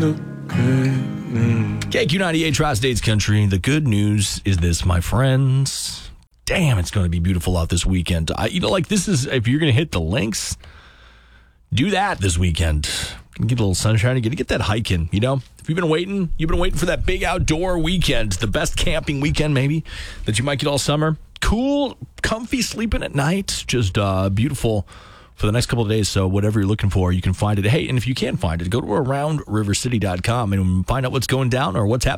KQ98 Tri-States Country. The good news is this, my friends. Damn, it's going to be beautiful out this weekend. This is, if you're going to hit the links, do that this weekend. Get a little sunshine. You got to get that hike in, If you've been waiting for that big outdoor weekend, the best camping weekend maybe that you might get all summer. Cool, comfy sleeping at night. Just beautiful for the next couple of days. So whatever you're looking for, you can find it. Hey, and if you can't find it, go to aroundrivercity.com and find out what's going down or what's happening.